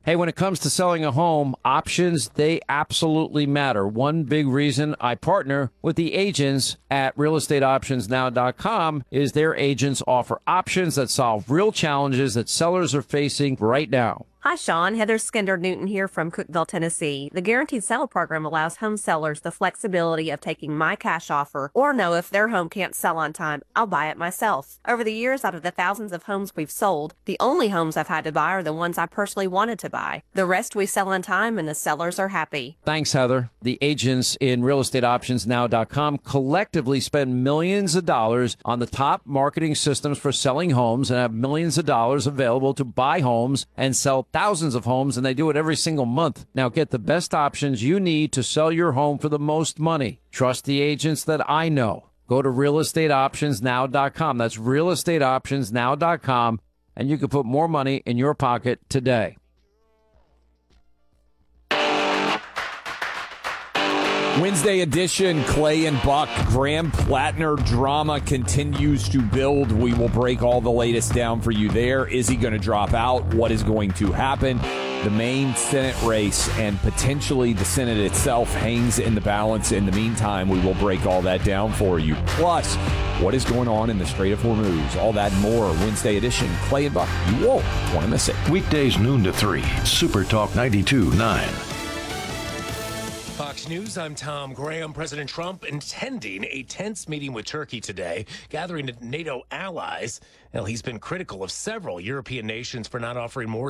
Hey, when it comes to selling a home, options, they absolutely matter. One big reason I partner with the agents at realestateoptionsnow.com is their agents offer options that solve real challenges that sellers are facing right now. Hi, Sean. Heather Skinder Newton here from Cookeville, Tennessee. The Guaranteed Sale program allows home sellers the flexibility of taking my cash offer or know if their home can't sell on time, I'll buy it myself. Over the years, out of the thousands of homes we've sold, the only homes I've had to buy are the ones I personally wanted to buy. The rest we sell on time and the sellers are happy. Thanks, Heather. The agents in realestateoptionsnow.com collectively spend millions of dollars on the top marketing systems for selling homes and have millions of dollars available to buy homes and sell thousands of homes, and they do it every single month. Now get the best options you need to sell your home for the most money. Trust the agents that I know. Go to realestateoptionsnow.com. That's realestateoptionsnow.com, and you can put more money in your pocket today. Wednesday edition, Clay and Buck. Graham Plattner drama continues to build. We will break all the latest down for you there. Is he going to drop out? What is going to happen? The main Senate race and potentially the Senate itself hangs in the balance. In the meantime, we will break all that down for you. Plus, what is going on in the Strait of Hormuz? All that and more. Wednesday edition, Clay and Buck. You won't want to miss it. Weekdays noon to 3, Super Talk 92.9. Fox News, I'm Tom Graham. President Trump intending a tense meeting with Turkey today, gathering NATO allies. Well, he's been critical of several European nations for not offering more